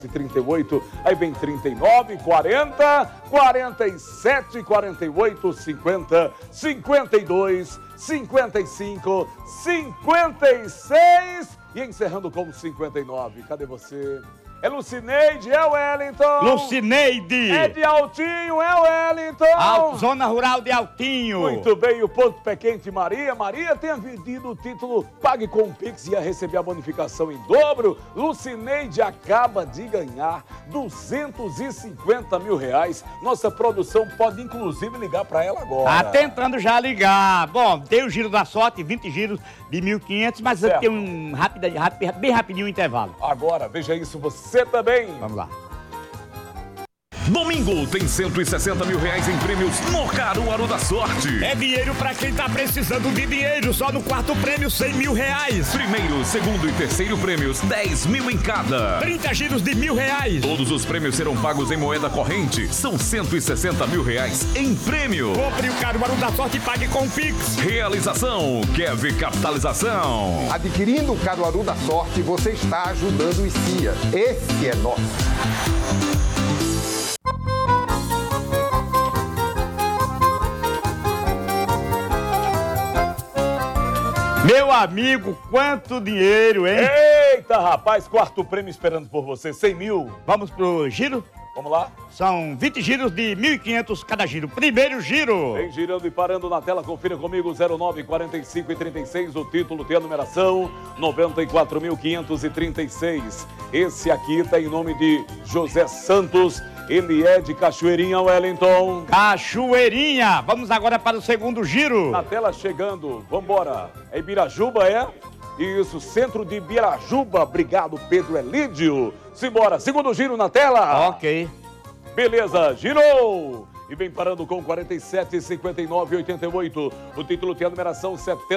38, aí vem 39, 40, 47, 48, 50, 52, 55, 56 e encerrando com 59. Cadê você? É Lucineide, é o Wellington. Lucineide. É de Altinho, é o Wellington. Zona Rural de Altinho. Muito bem, o ponto pé quente Maria. Maria tem vendido o título Pague com o Pix e ia receber a bonificação em dobro. Lucineide acaba de ganhar 250 mil reais. Nossa produção pode inclusive ligar para ela agora. Tá tentando já ligar. Bom, tem o giro da sorte, 20 giros de 1.500, mas Certo. tem um bem rapidinho o intervalo. Agora, veja isso, você também. Vamos lá. Domingo tem 160 mil reais em prêmios no Caruaru da Sorte. É dinheiro pra quem tá precisando de dinheiro. Só no quarto prêmio, 100 mil reais. Primeiro, segundo e terceiro prêmios, 10 mil em cada. 30 giros de R$1.000. Todos os prêmios serão pagos em moeda corrente. São 160 mil reais em prêmio. Compre o Caruaru da Sorte e pague com Pix. Realização, Kevin Capitalização. Adquirindo o Caruaru da Sorte, você está ajudando o ICIA. Esse é nosso. Meu amigo, quanto dinheiro, hein? Eita, rapaz, quarto prêmio esperando por você, 100 mil. Vamos pro giro? Vamos lá? São 20 giros de 1.500 cada giro. Primeiro giro. Vem girando e parando na tela, confira comigo, 09, 45 e 36, o título tem a numeração 94.536. Esse aqui tá em nome de José Santos, ele é de Cachoeirinha, Wellington. Cachoeirinha. Vamos agora para o segundo giro. Na tela chegando, vambora. É Ibirajuba, é? Isso, centro de Ibirajuba. Obrigado, Pedro Elídio. Simbora, segundo giro na tela. Ok. Beleza, girou! E vem parando com 47, 59 e 88. O título tem a numeração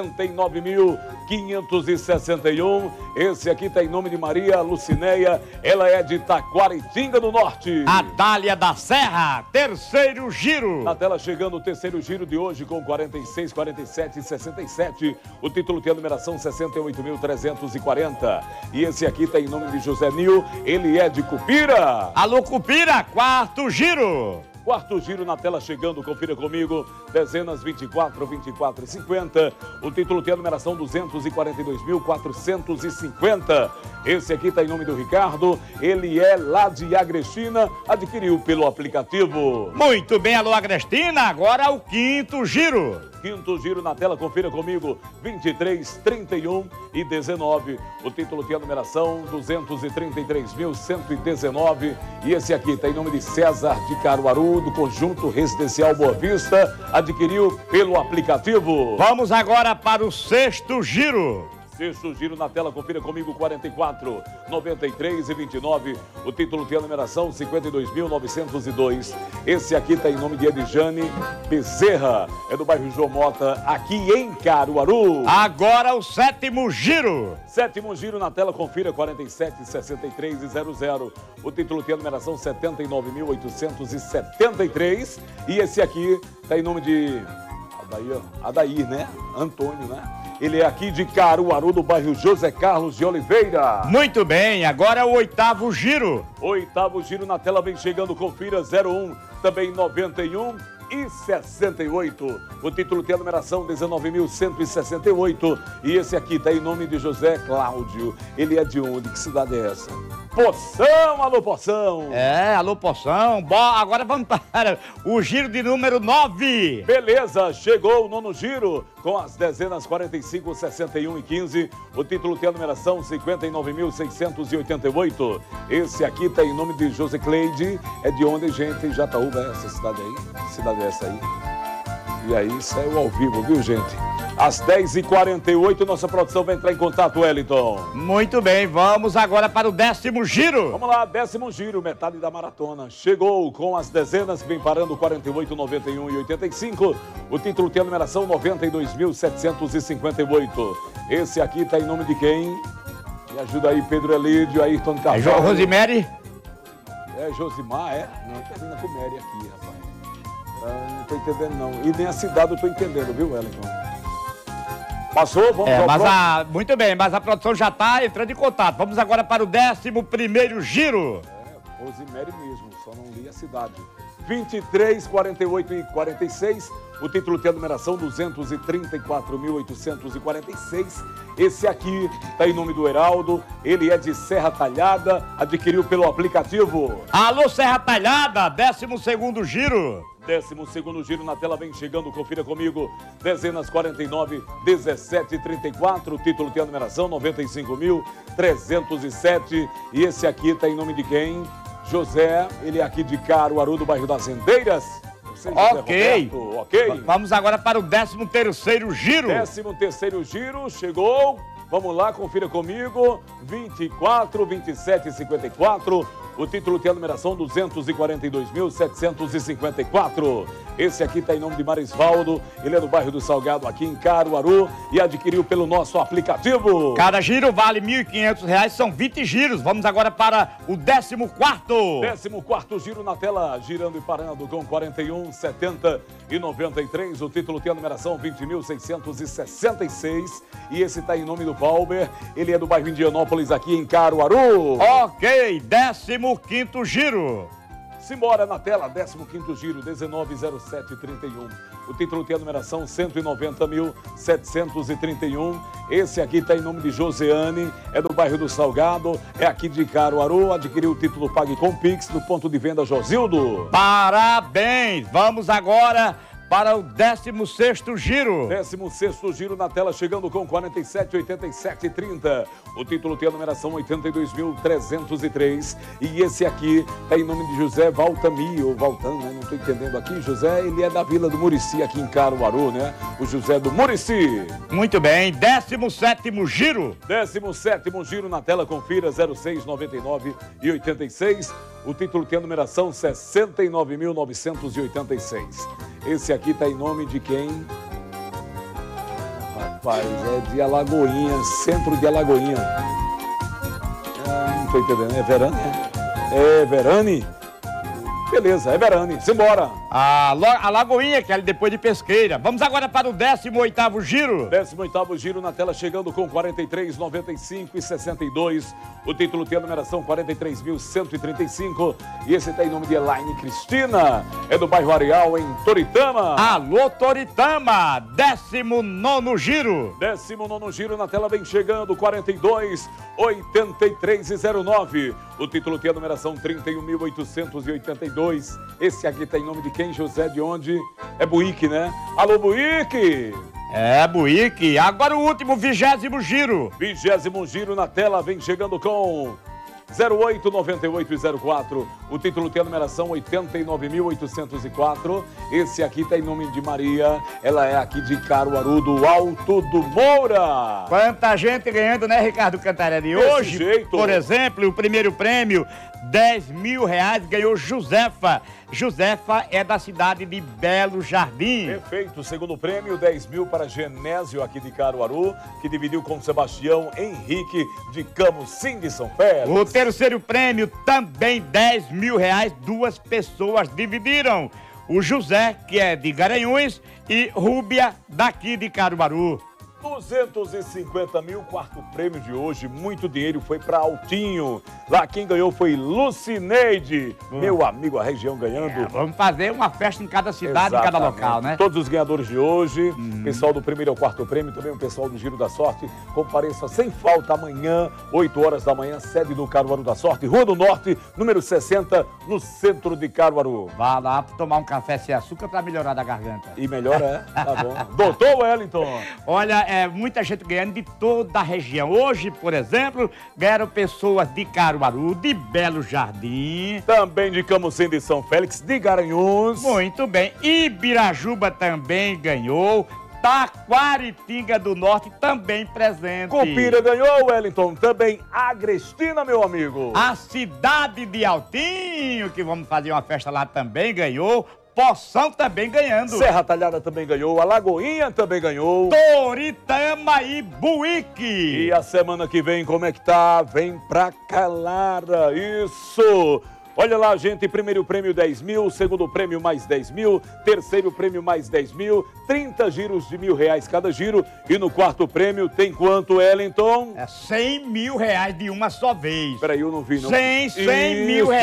79.561. Esse aqui tá em nome de Maria Lucinéia. Ela é de Taquaritinga do Norte. Adália da Serra, terceiro giro. Na tela chegando o terceiro giro de hoje com 46, 47 e 67. O título tem a numeração 68.340. E esse aqui tá em nome de José Nil. Ele é de Cupira. Alô, Cupira, quarto giro. Quarto giro na tela chegando, confira comigo, dezenas 24, 24 e 50. O título tem a numeração 242.450. Esse aqui está em nome do Ricardo, ele é lá de Agrestina, adquiriu pelo aplicativo. Muito bem, alô, Agrestina, agora o quinto giro. Quinto giro na tela, confira comigo, 23, 31 e 19. O título tem a numeração 233.119. E esse aqui está em nome de César de Caruaru, do Conjunto Residencial Boa Vista, adquiriu pelo aplicativo. Vamos agora para o sexto giro. Sexto giro na tela, confira comigo, 44, 93 e 29. O título tem a numeração 52.902. Esse aqui está em nome de Edjane Bezerra, é do bairro João Mota, aqui em Caruaru. Agora o sétimo giro. Sétimo giro na tela, confira 47, 63 e 00. O título tem a numeração 79.873. E esse aqui está em nome de Adair, né? Antônio, né? Ele é aqui de Caruaru, do bairro José Carlos de Oliveira. Muito bem, agora é o oitavo giro. Oitavo giro na tela, vem chegando, confira 01, também 91 e 68. O título tem a numeração 19.168. E esse aqui tá em nome de José Cláudio. Ele é de onde? Que cidade é essa? Poção, alô Poção! É, alô Poção. Bom, agora vamos para o giro de número 9. Beleza, chegou o nono giro com as dezenas 45, 61 e 15. O título tem a numeração 59.688. Esse aqui tá em nome de José Cleide. É de onde, gente? Jataúba, é essa cidade aí? Que cidade é essa aí? E aí, saiu ao vivo, viu, gente? Às 10h48, nossa produção vai entrar em contato, Wellington. Muito bem, vamos agora para o décimo giro. Vamos lá, décimo giro, metade da maratona. Chegou com as dezenas que vem parando 48, 91 e 85. O título tem a numeração 92.758. Esse aqui está em nome de quem? Me ajuda aí, Pedro Elídio, Ayrton Carvalho. É João Rosemary? É Josimar, é? Não, termina com Mary aqui, rapaz. Não tô entendendo, não. E nem a cidade eu tô entendendo, viu, Wellington? Passou? Vamos ao próximo. Muito bem, mas a produção já está entrando em contato. Vamos agora para o 11º giro. Rosemary mesmo, só não li a cidade. 23, 48 e 46, o título tem a numeração 234.846. Esse aqui está em nome do Heraldo, ele é de Serra Talhada, adquiriu pelo aplicativo. Alô, Serra Talhada, 12º giro. 12º giro na tela vem chegando, confira comigo. Dezenas 49, 17 e 34. O título tem a numeração 95.307. E esse aqui está em nome de quem? José, ele é aqui de Caruaru, do bairro das Rendeiras. Ok. Ok. Vamos agora para o 13º giro. 13º giro, chegou. Vamos lá, confira comigo. 24, 27 e 54. O título tem a numeração 242.754. Esse aqui está em nome de Marisvaldo. Ele é do bairro do Salgado, aqui em Caruaru, e adquiriu pelo nosso aplicativo. Cada giro vale R$ 1.500, são 20 giros. Vamos agora para o 14º. 14º giro na tela, girando e parando com 41, 70 e 93. O título tem a numeração 20.666. E esse está em nome do Valber. Ele é do bairro Indianópolis, aqui em Caruaru. Ok, 15º giro. Simbora na tela, 15º giro, 190731. O título tem a numeração 190.731. Esse aqui está em nome de Joseane, é do bairro do Salgado, é aqui de Caruaru, adquiriu o título Pague com Pix no ponto de venda Josildo. Parabéns! Vamos agora para o 16º giro. 16º giro na tela, chegando com 47, 87 e 30. O título tem a numeração 82.303. E esse aqui é em nome de José Valtami, ou Valtan, né? Não estou entendendo aqui. José, ele é da Vila do Murici, aqui em Caruaru, né? O José do Murici. Muito bem, 17º giro. 17º giro na tela, confira 06, 99 e 86. O título tem a numeração 69.986. Esse aqui está em nome de quem? Rapaz, é de Alagoinha, centro de Alagoinha. Não estou entendendo, é Verane? É Verane? Beleza, é Verane, simbora. A Lagoinha, que é ali depois de Pesqueira. Vamos agora para o 18º giro. 18º giro na tela, chegando com 43, 95 e 62. O título tem a numeração 43.135. E esse está em nome de Elaine Cristina. É do bairro Areal, em Toritama. Alô, Toritama, 19º giro. 19º giro na tela, vem chegando, 42, 83 e 09. O título tem a numeração 31.882. Esse aqui está em nome de quem, José? De onde? É Buíque, né? Alô, Buíque! É, Buíque. Agora o último, 20º giro. 20º giro na tela, vem chegando com 08, 98 e 04. O título tem a numeração 89.804. Esse aqui está em nome de Maria. Ela é aqui de Caruaru, do Alto do Moura. Quanta gente ganhando, né, Ricardo Cantarelli? Desse Hoje, jeito. por exemplo, o primeiro prêmio, R$10.000, ganhou Josefa. Josefa é da cidade de Belo Jardim. Perfeito. Segundo prêmio, 10 mil para Genésio, aqui de Caruaru, que dividiu com Sebastião Henrique de Camusim de São Félix. O terceiro prêmio, também R$10.000, duas pessoas dividiram. O José, que é de Garanhuns, e Rúbia, daqui de Caruaru. 250 mil, quarto prêmio de hoje, muito dinheiro foi para Altinho. Lá quem ganhou foi Lucineide, meu amigo, a região ganhando. Vamos fazer uma festa em cada cidade, Exatamente. em cada local, né? Todos os ganhadores de hoje, pessoal do primeiro ao quarto prêmio, também o pessoal do Giro da Sorte, compareça sem falta amanhã, 8 horas da manhã, sede do Caruaru da Sorte, Rua do Norte, número 60, no centro de Caruaru. Vá lá tomar um café sem açúcar para melhorar da garganta. E melhor tá bom. Doutor Wellington. Olha, muita gente ganhando de toda a região. Hoje, por exemplo, ganharam pessoas de Caruaru, de Belo Jardim. Também de Camusim de São Félix, de Garanhuns. Muito bem. Ibirajuba também ganhou. Taquaritinga do Norte também presente. Cupira ganhou, Wellington. Também Agrestina, meu amigo. A cidade de Altinho, que vamos fazer uma festa lá, também ganhou. Poção também ganhando. Serra Talhada também ganhou, Alagoinha também ganhou. Toritama e Buíque. E a semana que vem, como é que tá? Vem pra Calara, isso! Olha lá, gente, primeiro prêmio 10 mil, segundo prêmio mais 10 mil, terceiro prêmio mais 10 mil, 30 giros de R$1.000 cada giro. E no quarto prêmio tem quanto, Wellington? É R$100.000 de uma só vez. Peraí, eu não vi, não. 100 mil Isso,